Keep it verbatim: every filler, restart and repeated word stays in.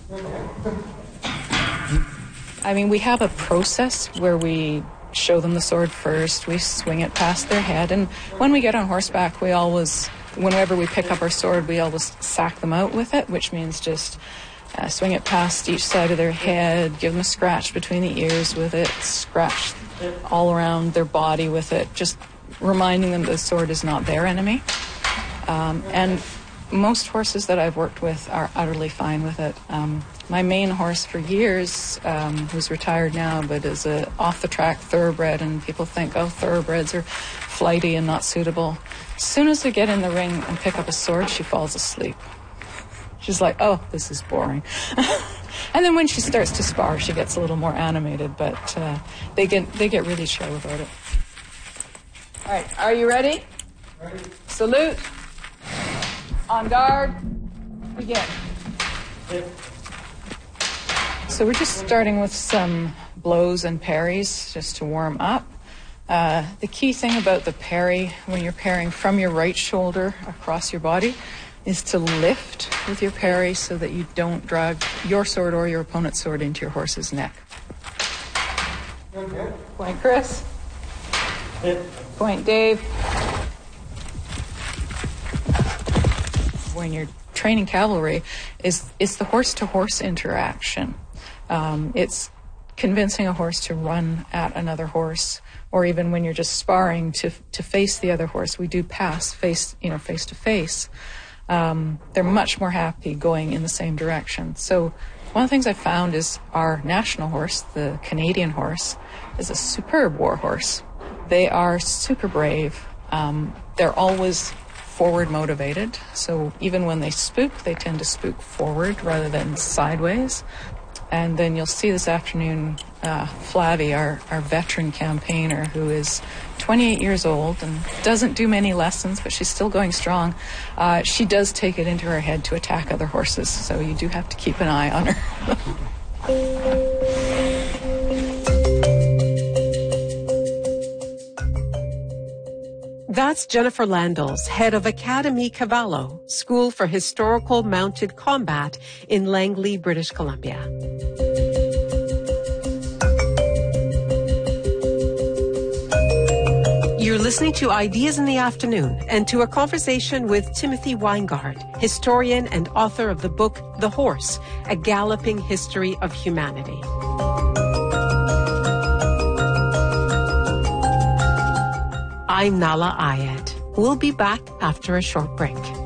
I mean, we have a process where we show them the sword first, we swing it past their head, and when we get on horseback, we always, whenever we pick up our sword, we always sack them out with it, which means just uh, swing it past each side of their head, give them a scratch between the ears with it, scratch all around their body with it, just reminding them the sword is not their enemy. Um, and most horses that I've worked with are utterly fine with it. Um, my main horse for years, um, who's retired now, but is a off-the-track thoroughbred, and people think, oh, thoroughbreds are flighty and not suitable. As soon as we get in the ring and pick up a sword, she falls asleep. She's like, oh, this is boring. And then when she starts to spar, she gets a little more animated, but uh, they get they get really chill about it. All right, are you ready? Ready. Salute. On guard. Begin. Yep. So we're just starting with some blows and parries just to warm up. Uh, the key thing about the parry, when you're parrying from your right shoulder across your body, is to lift with your parry so that you don't drag your sword or your opponent's sword into your horse's neck. Okay. Point Chris. Yep. Point Dave. When you're training cavalry, is it's the horse-to-horse interaction. Um, it's convincing a horse to run at another horse, or even when you're just sparring to to face the other horse. We do pass face, you know, face to face. Um, they're much more happy going in the same direction. So one of the things I found is our national horse, the Canadian horse, is a superb war horse. They are super brave. Um, they're always forward motivated. So even when they spook, they tend to spook forward rather than sideways. And then you'll see this afternoon, uh, Flavie, our, our veteran campaigner, who is twenty-eight years old and doesn't do many lessons, but she's still going strong. Uh, she does take it into her head to attack other horses, so you do have to keep an eye on her. That's Jennifer Landals, head of Academy Cavallo, School for Historical Mounted Combat in Langley, British Columbia. You're listening to Ideas in the Afternoon and to a conversation with Timothy Weingard, historian and author of the book The Horse, A Galloping History of Humanity. I'm Nahlah Ayed. We'll be back after a short break.